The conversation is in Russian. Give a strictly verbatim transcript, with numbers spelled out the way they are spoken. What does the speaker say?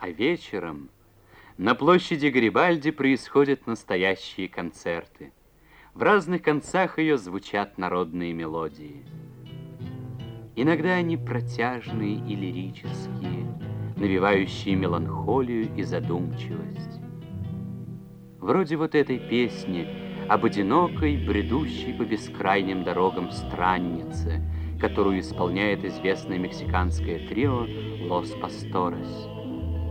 А вечером на площади Гарибальди происходят настоящие концерты. В разных концах ее звучат народные мелодии. Иногда они протяжные и лирические, навевающие меланхолию и задумчивость. Вроде вот этой песни об одинокой, бредущей по бескрайним дорогам страннице, которую исполняет известное мексиканское трио «Лос Пасторес».